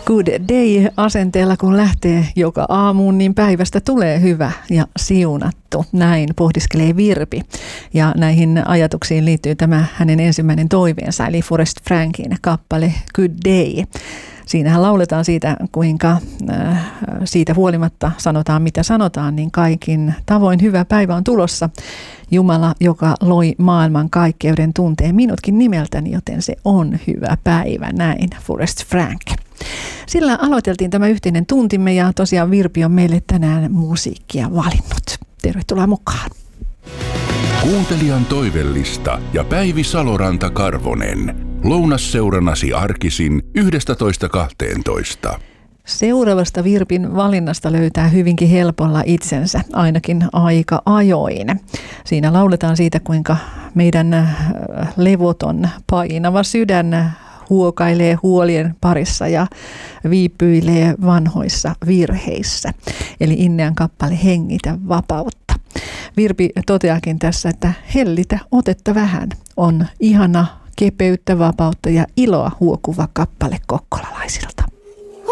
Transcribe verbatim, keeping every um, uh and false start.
Good day asenteella kun lähtee joka aamuun, niin päivästä tulee hyvä ja siunattu. Näin pohdiskelee Virpi. Ja näihin ajatuksiin liittyy tämä hänen ensimmäinen toiveensa, eli Forrest Frankin kappale Good Day. Siinähän lauletaan siitä, kuinka äh, siitä huolimatta sanotaan mitä sanotaan, niin kaikin tavoin hyvä päivä on tulossa. Jumala, joka loi maailman kaikkeuden, tuntee minutkin nimeltäni, joten se on hyvä päivä. Näin, Forrest Frank. Sillä aloiteltiin tämä yhteinen tuntimme ja tosiaan Virpi on meille tänään musiikkia valinnut. Tervetuloa mukaan. Kuuntelijan toivellista ja Päivi Saloranta-Karvonen. Lounasseurannasi arkisin yhdestätoista kahteentoista. Seuraavasta Virpin valinnasta löytää hyvinkin helpolla itsensä, ainakin aika ajoin. Siinä lauletaan siitä, kuinka meidän levoton, painava sydän huokailee huolien parissa ja viipyilee vanhoissa virheissä. Eli Innean kappale Hengitä vapautta. Virpi toteakin tässä, että hellitä otetta vähän on ihana, kepeyttä, vapautta ja iloa huokuva kappale kokkolalaisilta.